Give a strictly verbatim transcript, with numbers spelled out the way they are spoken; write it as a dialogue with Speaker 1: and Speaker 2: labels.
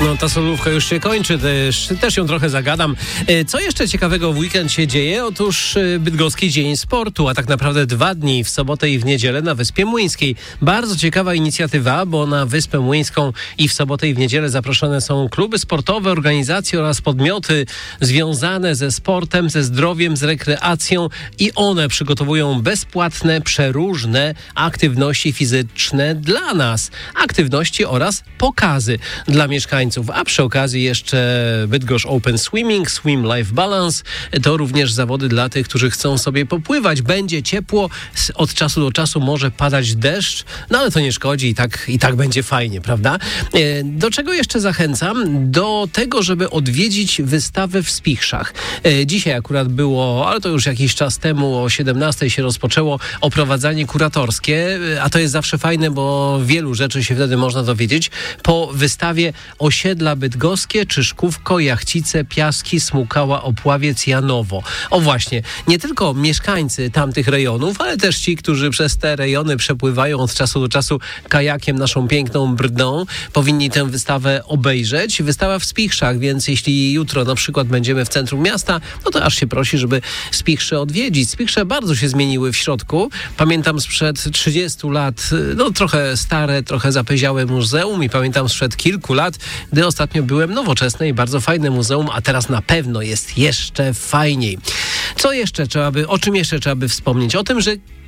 Speaker 1: No, ta solówka już się kończy, też, też ją trochę zagadam. Co jeszcze ciekawego w weekend się dzieje? Otóż Bydgoski Dzień Sportu, a tak naprawdę dwa dni, w sobotę i w niedzielę na Wyspie Młyńskiej. Bardzo ciekawa inicjatywa, bo na Wyspę Młyńską i w sobotę i w niedzielę zaproszone są kluby sportowe, organizacje oraz podmioty związane ze sportem, ze zdrowiem, z rekreacją i one przygotowują bezpłatne, przeróżne aktywności fizyczne dla nas. Aktywności oraz pokazy dla mieszkańców. A przy okazji jeszcze Bydgoszcz Open Swimming, Swim Life Balance. To również zawody dla tych, którzy chcą sobie popływać. Będzie ciepło, od czasu do czasu może padać deszcz, no ale to nie szkodzi i tak, i tak będzie fajnie, prawda? Do czego jeszcze zachęcam? Do tego, żeby odwiedzić wystawę w Spichrzach. Dzisiaj akurat było, ale to już jakiś czas temu, o siedemnastej się rozpoczęło oprowadzanie kuratorskie, a to jest zawsze fajne, bo wielu rzeczy się wtedy można dowiedzieć. Po wystawie osiedla bydgoskie, Czyszkówko, Jachcice, Piaski, Smukała, Opławiec, Janowo. O właśnie, nie tylko mieszkańcy tamtych rejonów, ale też ci, którzy przez te rejony przepływają od czasu do czasu kajakiem naszą piękną Brdą, powinni tę wystawę obejrzeć. Wystawa w Spichrzach, więc jeśli jutro na przykład będziemy w centrum miasta, no to aż się prosi, żeby Spichrze odwiedzić. Spichrze bardzo się zmieniły w środku. Pamiętam sprzed trzydziestu lat, no trochę stare, trochę zapyziałe muzeum i pamiętam sprzed kilku lat, gdy ostatnio byłem, nowoczesne i bardzo fajne muzeum, a teraz na pewno jest jeszcze fajniej. Co jeszcze trzeba by, o czym jeszcze trzeba by wspomnieć? O tym, że